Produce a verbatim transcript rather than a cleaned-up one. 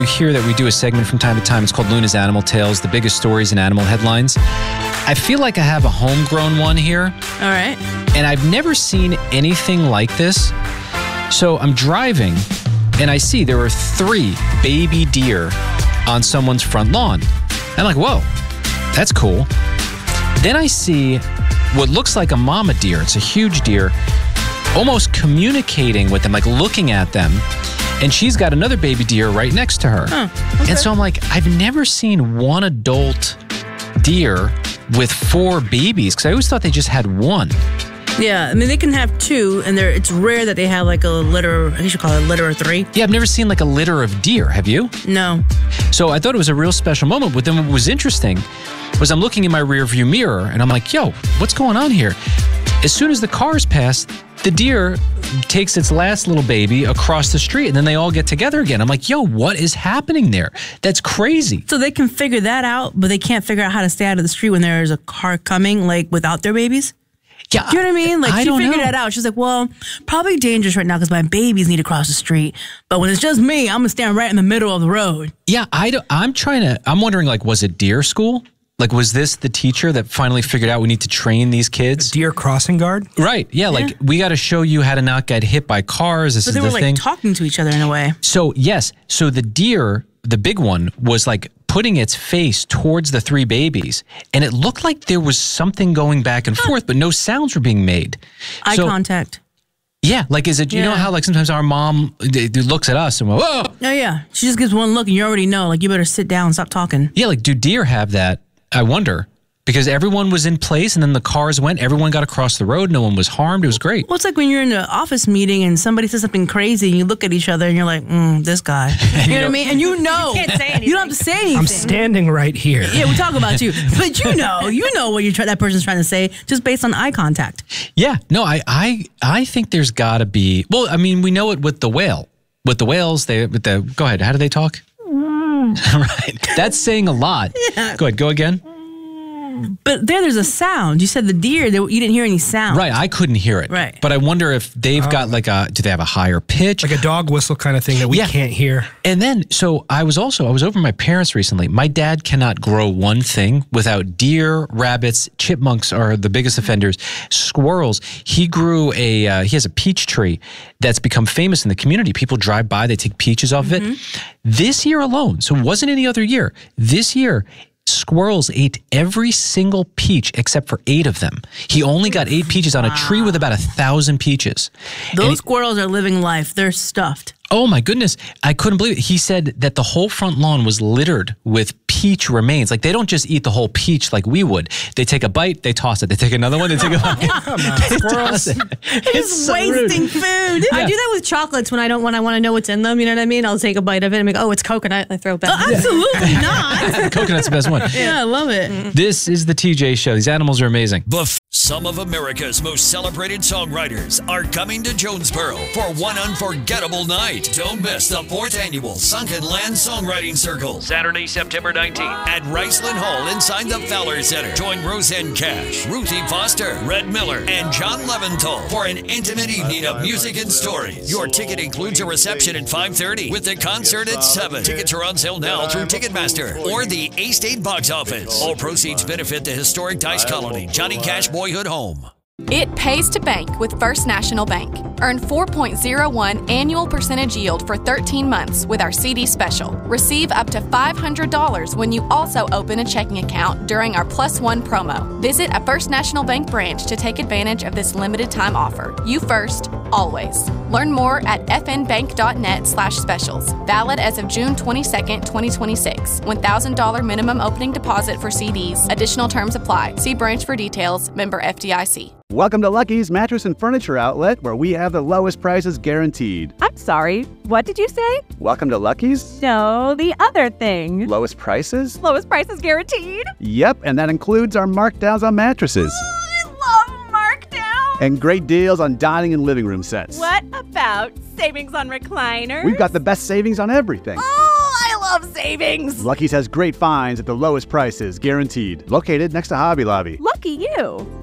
You hear that we do a segment from time to time. It's called Luna's Animal Tales, the biggest stories in animal headlines. I feel like I have a homegrown one here. All right. And I've never seen anything like this. So I'm driving, and I see there are three baby deer on someone's front lawn. I'm like, whoa, that's cool. Then I see what looks like a mama deer. It's a huge deer, almost communicating with them, like looking at them. And she's got another baby deer right next to her. Oh, okay. And so I'm like, I've never seen one adult deer with four babies, because I always thought they just had one. Yeah, I mean, they can have two, and they're, it's rare that they have like a litter, I guess you call it a litter of three. Yeah, I've never seen like a litter of deer. Have you? No. So I thought it was a real special moment. But then what was interesting was I'm looking in my rearview mirror, and I'm like, yo, what's going on here? As soon as the cars pass, the deer takes its last little baby across the street, and then they all get together again. I'm like, yo, what is happening there? That's crazy. So they can figure that out, but they can't figure out how to stay out of the street when there's a car coming, like without their babies? Yeah, you know what I mean? Like, I she don't figured know. that out. She's like, well, probably dangerous right now because my babies need to cross the street. But when it's just me, I'm going to stand right in the middle of the road. Yeah, I don't, I'm trying to, I'm wondering, like, was it deer school? Like, was this the teacher that finally figured out we need to train these kids? A deer crossing guard? Right. Yeah, like, Yeah. we got to show you how to not get hit by cars. This But is they the were like thing. talking to each other in a way. So, yes. So the deer, the big one, was like putting its face towards the three babies. And it looked like there was something going back and forth, but no sounds were being made. Eye so, contact. Yeah. Like, is it, you know Yeah. how like sometimes our mom they, they looks at us and we're, whoa. Oh, yeah. She just gives one look and you already know, like, you better sit down and stop talking. Yeah. Like, do deer have that? I wonder. Because everyone was in place and then the cars went, everyone got across the road, no one was harmed. It was great. Well, it's like when you're in an office meeting and somebody says something crazy and you look at each other and you're like, mm, this guy. You know what I mean? And you know. You can't say anything. You don't have to say anything. I'm standing right here. Yeah, we talk about you. But you know, you know what you're try- that person's trying to say just based on eye contact. Yeah. No, I I, I think there's got to be, well, I mean, we know it with the whale. With the whales, they, with the, go ahead, how do they talk? Mm. Right. That's saying a lot. Yeah. Go ahead, go again. But there, there's a sound. You said the deer, they, you didn't hear any sound. Right, I couldn't hear it. Right. But I wonder if they've got like a, do they have a higher pitch? Like a dog whistle kind of thing that we Yeah. can't hear. And then, so I was also, I was over at my parents recently. My dad cannot grow one thing without deer, rabbits, chipmunks are the biggest offenders, squirrels. He grew a, uh, he has a peach tree that's become famous in the community. People drive by, they take peaches off Mm-hmm. of it. This year alone, so it wasn't any other year, this year, squirrels ate every single peach except for eight of them. He only got eight peaches on a tree with about a thousand peaches. Those And he- squirrels are living life. They're stuffed. Oh my goodness. I couldn't believe it. He said that the whole front lawn was littered with peach remains. Like, they don't just eat the whole peach like we would. They take a bite, they toss it. They take another one, they take a bite. Come on, They squirrels. toss it. It's Just so rude. wasting food. I do that with chocolates when I don't when I want to know what's in them. You know what I mean? I'll take a bite of it and be like, oh, it's coconut. I throw it back. Oh, absolutely not. Coconut's the best one. Yeah, I love it. This is the T J Show. These animals are amazing. Buff. Some of America's most celebrated songwriters are coming to Jonesboro for one unforgettable night. Don't miss the fourth annual Sunken Land Songwriting Circle, Saturday, September nineteenth at Riceland Hall inside the Fowler Center. Join Roseanne Cash, Ruthie Foster, Red Miller, and John Leventhal for an intimate evening of music and stories. Your ticket includes a reception at five thirty with the concert at seven. Tickets are on sale now through Ticketmaster or the A-State box office. All proceeds benefit the historic Dice Colony, Johnny Cash Boyhood Home. It pays to bank with First National Bank. Earn four point zero one annual percentage yield for thirteen months with our C D special. Receive up to five hundred dollars when you also open a checking account during our Plus One promo. Visit a First National Bank branch to take advantage of this limited time offer. You first, always. Learn more at fnbank.net slash specials. Valid as of June twenty-second, twenty twenty-six. one thousand dollars minimum opening deposit for C Ds. Additional terms apply. See branch for details. Member F D I C. Welcome to Lucky's Mattress and Furniture Outlet, where we have the lowest prices guaranteed. I'm sorry, what did you say? Welcome to Lucky's? No, the other thing. Lowest prices? Lowest prices guaranteed? Yep, and that includes our markdowns on mattresses. I love markdown. And great deals on dining and living room sets. What about savings on recliners? We've got the best savings on everything. Oh, I love savings. Lucky's has great finds at the lowest prices guaranteed. Located next to Hobby Lobby. Lucky you.